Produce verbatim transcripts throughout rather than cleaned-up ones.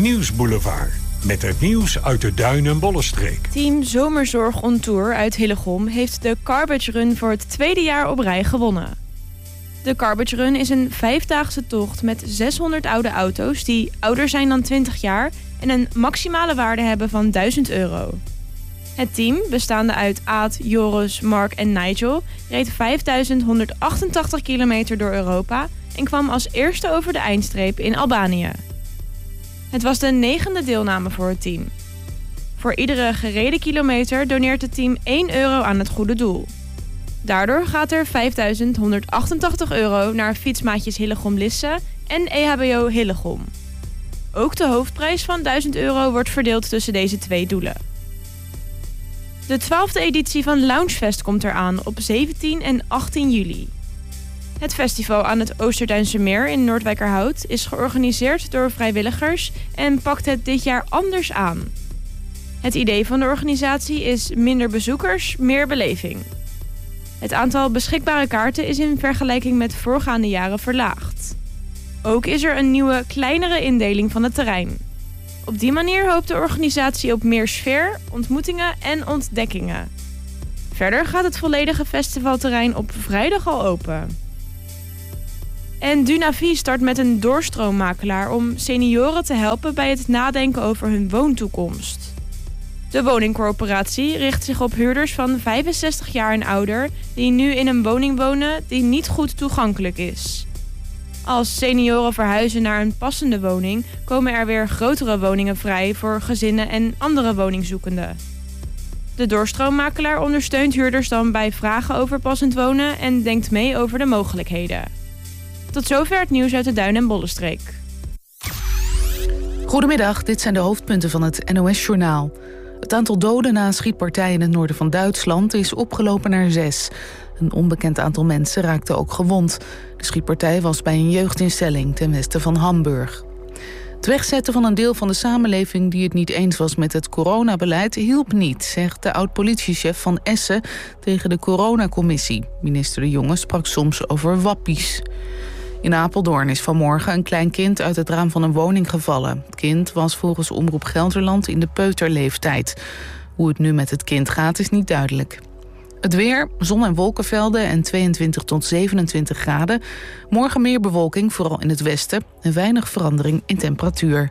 Nieuwsboulevard. Met het nieuws uit de Duin- en Bollenstreek. Team Zomerzorg On Tour uit Hillegom heeft de Garbage Run voor het tweede jaar op rij gewonnen. De Garbage Run is een vijfdaagse tocht met zeshonderd oude auto's die ouder zijn dan twintig jaar en een maximale waarde hebben van duizend euro. Het team, bestaande uit Aad, Joris, Mark en Nigel, reed vijfduizend honderdachtentachtig kilometer door Europa en kwam als eerste over de eindstreep in Albanië. Het was de negende deelname voor het team. Voor iedere gereden kilometer doneert het team één euro aan het goede doel. Daardoor gaat er vijfduizend honderdachtentachtig euro naar Fietsmaatjes Hillegom-Lisse en E H B O Hillegom. Ook de hoofdprijs van duizend euro wordt verdeeld tussen deze twee doelen. De twaalfde editie van Loungefest komt eraan op zeventien en achttien juli. Het festival aan het Oosterduinse Meer in Noordwijkerhout is georganiseerd door vrijwilligers en pakt het dit jaar anders aan. Het idee van de organisatie is minder bezoekers, meer beleving. Het aantal beschikbare kaarten is in vergelijking met voorgaande jaren verlaagd. Ook is er een nieuwe, kleinere indeling van het terrein. Op die manier hoopt de organisatie op meer sfeer, ontmoetingen en ontdekkingen. Verder gaat het volledige festivalterrein op vrijdag al open. En Dunavi start met een doorstroommakelaar om senioren te helpen bij het nadenken over hun woontoekomst. De woningcorporatie richt zich op huurders van vijfenzestig jaar en ouder die nu in een woning wonen die niet goed toegankelijk is. Als senioren verhuizen naar een passende woning, komen er weer grotere woningen vrij voor gezinnen en andere woningzoekenden. De doorstroommakelaar ondersteunt huurders dan bij vragen over passend wonen en denkt mee over de mogelijkheden. Tot zover het nieuws uit de Duin- en Bollenstreek. Goedemiddag, dit zijn de hoofdpunten van het N O S-journaal. Het aantal doden na een schietpartij in het noorden van Duitsland is opgelopen naar zes. Een onbekend aantal mensen raakte ook gewond. De schietpartij was bij een jeugdinstelling ten westen van Hamburg. Het wegzetten van een deel van de samenleving die het niet eens was met het coronabeleid hielp niet, zegt de oud-politiechef van Essen tegen de coronacommissie. Minister De Jonge sprak soms over wappies. In Apeldoorn is vanmorgen een klein kind uit het raam van een woning gevallen. Het kind was volgens Omroep Gelderland in de peuterleeftijd. Hoe het nu met het kind gaat is niet duidelijk. Het weer, zon- en wolkenvelden en tweeëntwintig tot zevenentwintig graden. Morgen meer bewolking, vooral in het westen. En weinig verandering in temperatuur.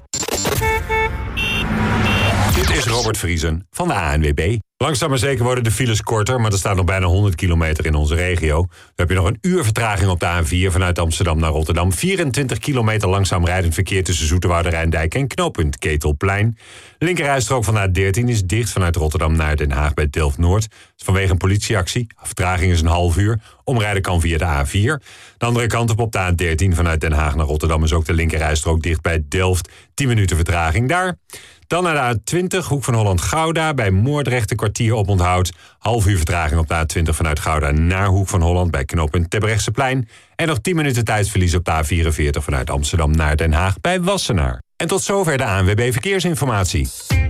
Dit is Robert Vriesen van de A N W B. Langzaam maar zeker worden de files korter, maar er staat nog bijna honderd kilometer in onze regio. Dan heb je nog een uur vertraging op de A N vier vanuit Amsterdam naar Rotterdam. vierentwintig kilometer langzaam rijdend verkeer tussen Zoeterwoude Rijndijk en knooppunt Ketelplein. De linkerrijstrook van de A dertien is dicht vanuit Rotterdam naar Den Haag bij Delft-Noord. Vanwege een politieactie. Vertraging is een half uur. Omrijden kan via de A vier. De andere kant op op de A dertien vanuit Den Haag naar Rotterdam is ook de linkerrijstrook dicht bij Delft. tien minuten vertraging daar. Dan naar de A twintig, Hoek van Holland-Gouda. Bij Moordrecht een kwartier op onthoud. Half uur vertraging op de A twintig vanuit Gouda naar Hoek van Holland bij knooppunt Terbrechtseplein. En nog tien minuten tijdsverlies op de A vierenveertig vanuit Amsterdam naar Den Haag bij Wassenaar. En tot zover de A N W B Verkeersinformatie.